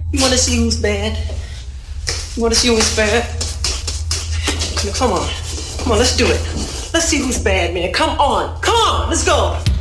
You want to see who's bad? You want to see who's bad? Now, come on, let's do it. Let's see who's bad, man. Come on, let's go.